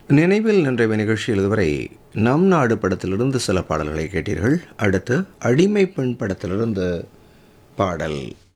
நினைவில் நின்றவை நிகழ்ச்சியில் இதுவரை நம் நாடு படத்திலிருந்து சில பாடல்களை கேட்டீர்கள். அடுத்து அடிமை பெண் படத்திலிருந்து பாடல்.